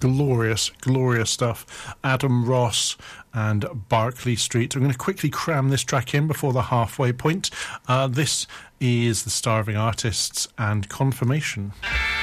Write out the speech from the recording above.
Glorious, glorious stuff. Adam Ross and Barclay Street. I'm going to quickly cram this track in before the halfway point. This is The Starving Artists and Confirmation.